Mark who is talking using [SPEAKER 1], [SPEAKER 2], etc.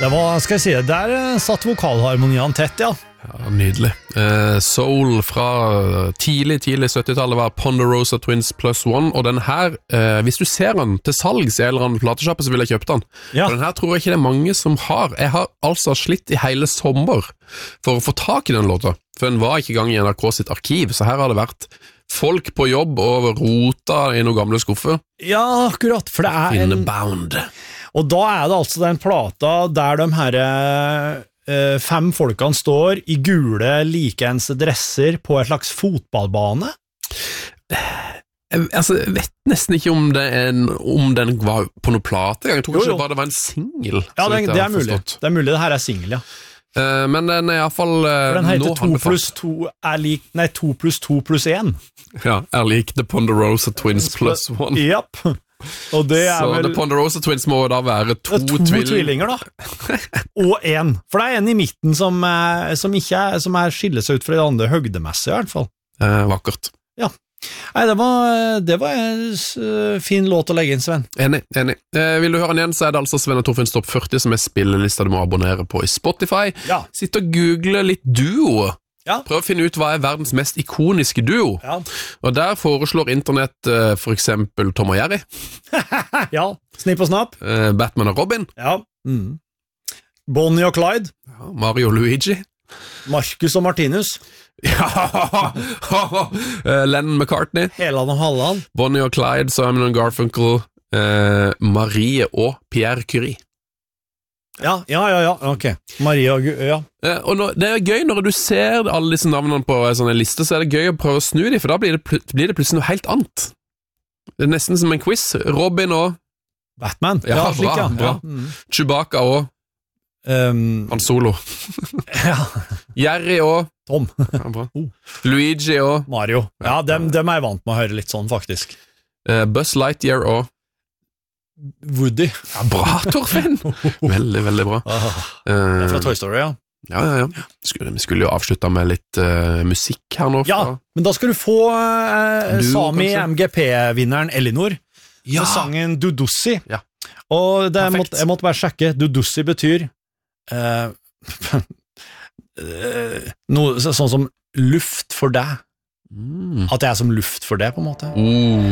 [SPEAKER 1] Det var, skal jeg si det, der satt vokalharmoniene tett, ja.
[SPEAKER 2] Ja, nydelig. Soul fra tidlig 70-tallet var Ponderosa Twins +1, og den her, hvis du ser den til salgs i en eller annen platesjappe, så vil jeg kjøpe den.
[SPEAKER 1] Ja.
[SPEAKER 2] For den her tror jeg ikke det er mange som har. Jeg har altså slitt i hele sommer for å få tak i den låta, for den var ikke i gang i NRK sitt arkiv, så her har det vært folk på jobb og rota i noen gamle skuffer.
[SPEAKER 1] Ja, akkurat, for det er en...
[SPEAKER 2] Bound.
[SPEAKER 1] Og da er det altså den plata der de her 5 folkene står i gule, likeens dresser på et slags fotballbane.
[SPEAKER 2] Jeg vet nesten ikke om den var på noe plate. Jeg tror ikke bare det var en single.
[SPEAKER 1] Ja, det er mulig. Det er mulig det her er single, ja.
[SPEAKER 2] Men den er i hvert fall
[SPEAKER 1] den heter 2+2 er lik, nei, 2+2+1.
[SPEAKER 2] Ja, er lik The Ponderosa Twins +1.
[SPEAKER 1] Japp. Og det er
[SPEAKER 2] så
[SPEAKER 1] vel...
[SPEAKER 2] The Ponderosa Twins må da være to
[SPEAKER 1] tvillinger da. Og en. For det er en i midten som skiller seg ut fra de andre høgdemessig i hvert fall.
[SPEAKER 2] Vakkert.
[SPEAKER 1] Ja. Nei, det var en fin låt å legge inn, Sven.
[SPEAKER 2] Enig. Vil du høre den igjen, så er det altså Sven og Torfinns Topp 40 som er spillelista du må abonnere på i Spotify.
[SPEAKER 1] Ja.
[SPEAKER 2] Sitt og google litt duo.
[SPEAKER 1] Ja.
[SPEAKER 2] Prøv å finne ut hva er verdens mest ikoniske duo.
[SPEAKER 1] Ja.
[SPEAKER 2] Og der foreslår internett for eksempel Tom og Jerry.
[SPEAKER 1] Ja, Snipp og Snapp.
[SPEAKER 2] Batman og Robin.
[SPEAKER 1] Ja. Bonnie og Clyde.
[SPEAKER 2] Ja, Mario og Luigi.
[SPEAKER 1] Marcus og Martinus.
[SPEAKER 2] Ja, Lennon McCartney.
[SPEAKER 1] Heland og Halland.
[SPEAKER 2] Bonnie og Clyde, Simon og Garfunkel, Marie og Pierre Curie.
[SPEAKER 1] Ja, ok. Maria og ja.
[SPEAKER 2] Og det er gøy når du ser alle disse navnene på en sånn liste, så er det gøy å prøve å snu dem, for da blir det plutselig noe helt annet. Det er nesten som en quiz. Robin og
[SPEAKER 1] Batman.
[SPEAKER 2] Ja,
[SPEAKER 1] slik,
[SPEAKER 2] bra. Chewbacca og Han Solo.
[SPEAKER 1] Ja.
[SPEAKER 2] Jerry og
[SPEAKER 1] Tom.
[SPEAKER 2] Ja, bra. Luigi og
[SPEAKER 1] Mario. Ja, dem er jeg vant med å høre litt sånn, faktisk.
[SPEAKER 2] Buzz Lightyear og
[SPEAKER 1] Woody.
[SPEAKER 2] Ja, bra, Torfinn! Veldig, veldig bra.
[SPEAKER 1] Det er fra Toy Story, ja.
[SPEAKER 2] Ja. Vi skulle jo avslutte med litt musikk her nå.
[SPEAKER 1] Ja, men da skal du få Sami MGP-vinneren Elinor for sangen Dudussi.
[SPEAKER 2] Ja.
[SPEAKER 1] Og jeg måtte bare sjekke. Dudussi betyr noe sånn som luft for deg. At jeg er som luft for det, på en måte.